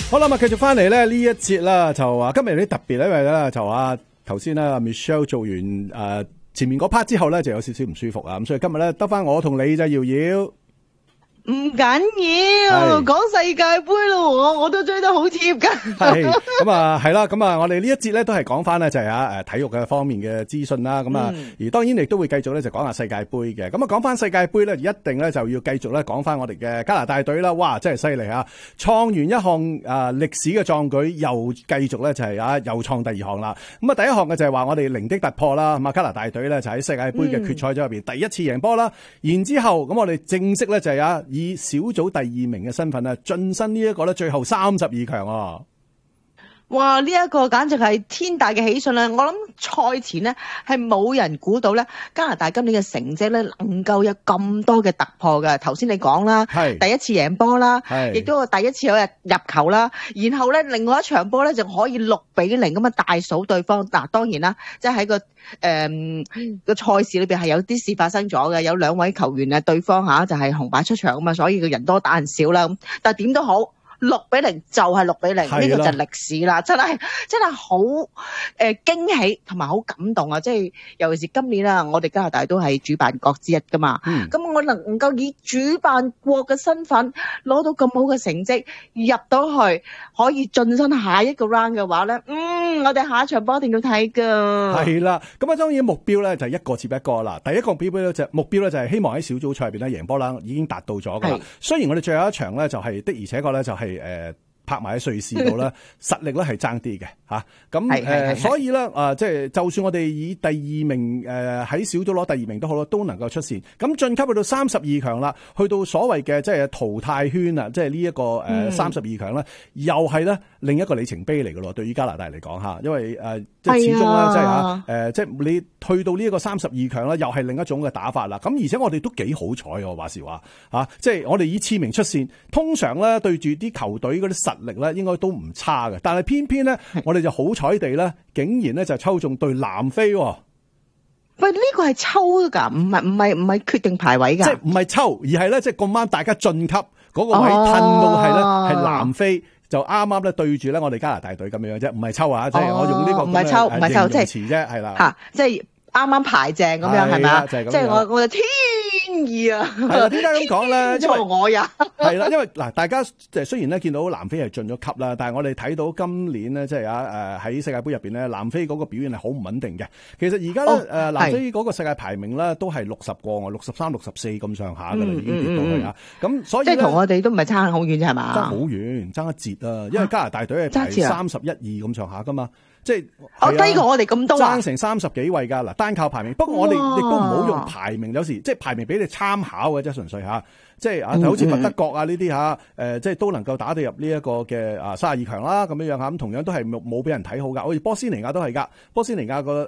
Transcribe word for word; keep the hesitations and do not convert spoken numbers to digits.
好啦，咁繼續翻嚟咧呢一節啦，就話今日有啲特別咧，因為咧就話頭先咧 Michelle 做完誒、呃、前面嗰 part 之後咧就有少少唔舒服啊，咁所以今日咧得翻我同你就瑤瑤。 唔緊要，講世界盃咯，我我都追得好貼噶。 係咁啊，係啦，咁啊，我哋呢一節咧都係講翻咧就係啊誒體育嘅方面嘅資訊啦。咁啊、嗯，而當然亦都會繼續咧就講下世界盃嘅。咁啊，講翻世界盃咧，一定咧就要繼續咧講翻我哋嘅加拿大隊啦。哇，真係犀利啊！創完一項啊歷史嘅壯舉，又繼續咧就係啊又創第二項啦。咁啊，第一項嘅就係話我哋零的突破啦。咁啊，加拿大隊咧就喺世界盃嘅決賽組入邊第一次贏波啦。嗯、然之後咁我哋正式咧就係啊。以小組第二名嘅身份啊，晉身呢一個咧最後三十二強啊！ 哇！呢、這、一個簡直係天大嘅喜訊啦！我諗賽前呢係冇人估到咧，加拿大今年嘅成績咧能夠有咁多嘅突破嘅。頭先你講啦，第一次贏波啦，亦都第一次有入入球啦。然後咧，另外一場波咧就可以六比零咁樣大數對方。嗱、啊，當然啦，即係喺個誒個賽事裏邊係有啲事發生咗嘅，有兩位球員啊，對方吓就係紅牌出場啊嘛，所以個人多打人少啦。咁但係點都好。六比零就係六比零，呢個就係歷史啦！真係真係好誒驚喜同埋好感動啊！即係尤其是今年啊，我哋加拿大都係主辦國之一噶嘛。咁、嗯、我能夠以主辦國嘅身份攞到咁好嘅成績，入到去可以晉身下一個 round 嘅話咧，嗯，我哋下一場波一定要睇噶。係啦， 咁啊當然目標咧就係一個接一個啦。第一個目標咧就目標咧就係希望喺小組賽入邊咧贏波啦，已經達到咗噶啦。雖然我哋最後一場咧就係、是、的而且確咧就係、是。誒、呃，拍埋喺瑞士度咧，實力咧係爭啲嘅吓，咁、啊、誒、呃，所以咧啊、呃，即係就算我哋以第二名誒喺、呃、小組攞第二名都好啦，都能夠出線。咁晉級去到三十二強啦，去到所謂嘅即係淘汰圈啊，即係呢一個誒三十二強咧，又係咧另一個里程碑嚟嘅咯。對於加拿大嚟講吓，因為誒、呃、即係始終咧即係吓誒，即係你去到呢一個三十二強咧，又係另一種嘅打法啦。咁而且我哋都幾好彩，我話時話吓，即係我哋以次名出線，通常咧對住啲球隊嗰啲實力咧應該都唔差嘅，但係偏偏咧我哋就好彩地咧，竟然咧就抽中對南非。 喂，呢、這個係抽噶，唔係唔係唔係決定排位噶， 即係唔係抽，而係咧即係咁啱大家晉級嗰個位褪到係咧係南非，就啱啱咧對住咧我哋加拿大隊咁樣啫，唔係抽啊，即、哦、係、就是、我用呢個唔係抽唔係抽即係詞啫，係啦吓，即係啱啱排正咁樣係咪啊？即係、就是、我我就天意啊！係啦，點解咁講咧？因為我呀，係啦，因為嗱，大家誒雖然咧見到南非係晉咗級啦，但係我哋睇到今年咧，即係啊誒喺世界盃入邊咧，南非嗰個表現係好唔穩定嘅。其實而家咧誒南非嗰個世界排名咧都係六十個，六十三、六十四咁上下噶啦，已經跌到去啊。咁所以即係同我哋都唔係差好遠啫，係嘛？爭好遠，爭一截啊！因為加拿大隊係排三十一二咁上下噶嘛。即係我低過我哋咁多啊，爭成三十幾位噶嗱，單靠排名。不過我哋亦都唔好用排名，有時即係排名俾你參考嘅啫，純粹吓。即係啊，好似佛德國啊呢啲吓，誒，即係都能夠打到入呢一個嘅啊三十二強啦，咁樣樣吓。咁同樣都係冇冇俾人睇好噶，好似波斯尼亞都係噶，波斯尼亞個